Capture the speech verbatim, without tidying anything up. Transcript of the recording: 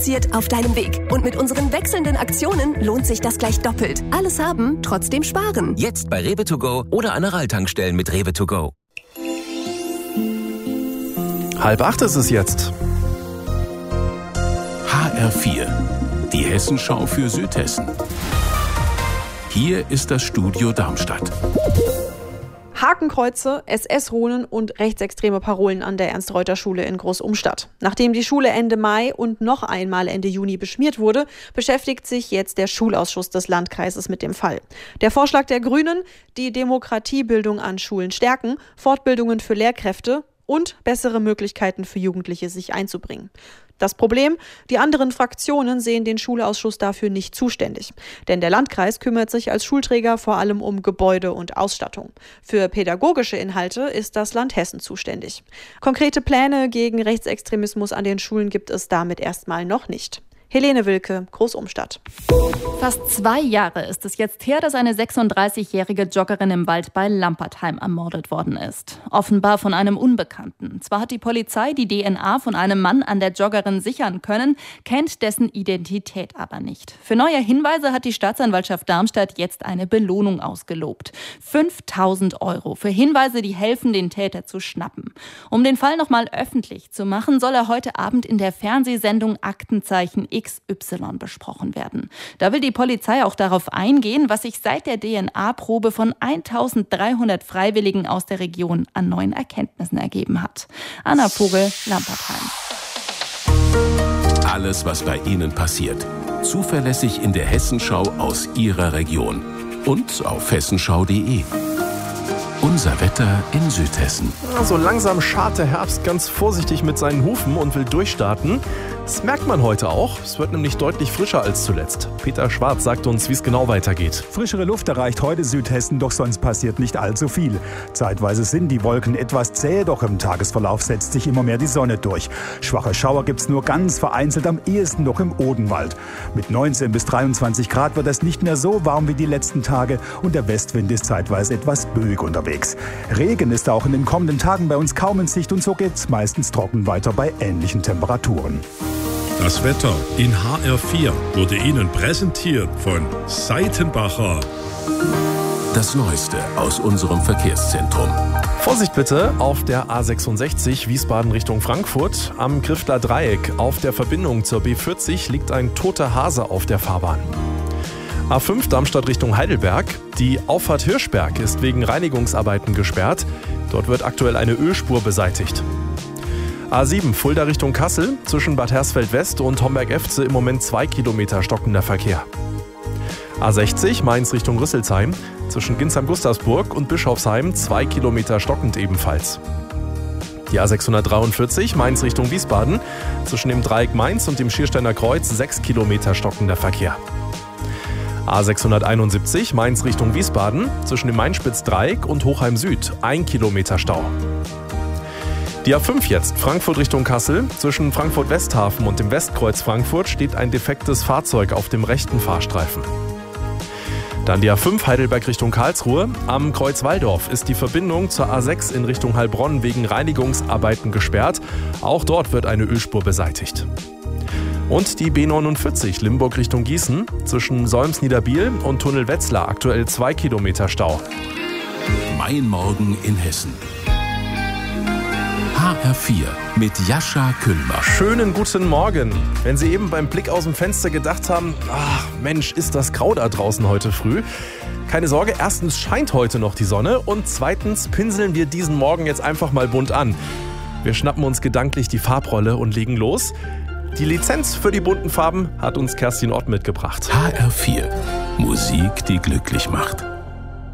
auf deinem Weg. Und mit unseren wechselnden Aktionen lohnt sich das gleich doppelt. Alles haben, trotzdem sparen. Jetzt bei Rewe to go oder an Aral-Tankstellen mit Rewe to go. Halb acht ist es jetzt. H R vier, die Hessenschau für Südhessen. Hier ist das Studio Darmstadt. Hakenkreuze, S S-Runen und rechtsextreme Parolen an der Ernst-Reuter-Schule in Großumstadt. Nachdem die Schule Ende Mai und noch einmal Ende Juni beschmiert wurde, beschäftigt sich jetzt der Schulausschuss des Landkreises mit dem Fall. Der Vorschlag der Grünen, die Demokratiebildung an Schulen stärken, Fortbildungen für Lehrkräfte und bessere Möglichkeiten für Jugendliche, sich einzubringen. Das Problem, die anderen Fraktionen sehen den Schulausschuss dafür nicht zuständig. Denn der Landkreis kümmert sich als Schulträger vor allem um Gebäude und Ausstattung. Für pädagogische Inhalte ist das Land Hessen zuständig. Konkrete Pläne gegen Rechtsextremismus an den Schulen gibt es damit erstmal noch nicht. Helene Wilke, Großumstadt. Fast zwei Jahre ist es jetzt her, dass eine sechsunddreißigjährige Joggerin im Wald bei Lampertheim ermordet worden ist. Offenbar von einem Unbekannten. Zwar hat die Polizei die D N A von einem Mann an der Joggerin sichern können, kennt dessen Identität aber nicht. Für neue Hinweise hat die Staatsanwaltschaft Darmstadt jetzt eine Belohnung ausgelobt. fünftausend Euro für Hinweise, die helfen, den Täter zu schnappen. Um den Fall nochmal öffentlich zu machen, soll er heute Abend in der Fernsehsendung Aktenzeichen X Y besprochen werden. Da will die Polizei auch darauf eingehen, was sich seit der D N A-Probe von eintausenddreihundert Freiwilligen aus der Region an neuen Erkenntnissen ergeben hat. Anna Vogel, Lampertheim. Alles, was bei Ihnen passiert. Zuverlässig in der Hessenschau aus Ihrer Region. Und auf hessenschau punkt de. Unser Wetter in Südhessen. Ja, so langsam schart der Herbst ganz vorsichtig mit seinen Hufen und will durchstarten. Das merkt man heute auch. Es wird nämlich deutlich frischer als zuletzt. Peter Schwarz sagt uns, wie es genau weitergeht. Frischere Luft erreicht heute Südhessen, doch sonst passiert nicht allzu viel. Zeitweise sind die Wolken etwas zäh, doch im Tagesverlauf setzt sich immer mehr die Sonne durch. Schwache Schauer gibt's nur ganz vereinzelt, am ehesten noch im Odenwald. Mit neunzehn bis dreiundzwanzig Grad wird es nicht mehr so warm wie die letzten Tage und der Westwind ist zeitweise etwas böig unterwegs. Regen ist auch in den kommenden Tagen bei uns kaum in Sicht und so geht's meistens trocken weiter bei ähnlichen Temperaturen. Das Wetter in H R vier wurde Ihnen präsentiert von Seitenbacher. Das Neueste aus unserem Verkehrszentrum. Vorsicht bitte auf der A sechsundsechzig Wiesbaden Richtung Frankfurt. Am Griffler Dreieck auf der Verbindung zur B vierzig liegt ein toter Hase auf der Fahrbahn. A fünf Darmstadt Richtung Heidelberg. Die Auffahrt Hirschberg ist wegen Reinigungsarbeiten gesperrt. Dort wird aktuell eine Ölspur beseitigt. A sieben Fulda Richtung Kassel. Zwischen Bad Hersfeld West und Homberg-Efze im Moment zwei Kilometer stockender Verkehr. A sechzig Mainz Richtung Rüsselsheim. Zwischen Ginsheim-Gustavsburg und Bischofsheim zwei Kilometer stockend ebenfalls. Die A sechshundertdreiundvierzig Mainz Richtung Wiesbaden. Zwischen dem Dreieck Mainz und dem Schiersteiner Kreuz sechs Kilometer stockender Verkehr. A sechshunderteinundsiebzig Mainz Richtung Wiesbaden. Zwischen dem Mainspitz-Dreieck und Hochheim Süd ein Kilometer Stau. Die A fünf jetzt, Frankfurt Richtung Kassel. Zwischen Frankfurt-Westhafen und dem Westkreuz Frankfurt steht ein defektes Fahrzeug auf dem rechten Fahrstreifen. Dann die A fünf Heidelberg Richtung Karlsruhe. Am Kreuz Walldorf ist die Verbindung zur A sechs in Richtung Heilbronn wegen Reinigungsarbeiten gesperrt. Auch dort wird eine Ölspur beseitigt. Und die B neunundvierzig Limburg Richtung Gießen. Zwischen Solms-Niederbiel und Tunnel Wetzlar aktuell zwei Kilometer Stau. Mein Morgen in Hessen. H R vier mit Jascha Küllmer. Schönen guten Morgen. Wenn Sie eben beim Blick aus dem Fenster gedacht haben, ach Mensch, ist das grau da draußen heute früh. Keine Sorge, erstens scheint heute noch die Sonne und zweitens pinseln wir diesen Morgen jetzt einfach mal bunt an. Wir schnappen uns gedanklich die Farbrolle und legen los. Die Lizenz für die bunten Farben hat uns Kerstin Ott mitgebracht. H R vier. Musik, die glücklich macht.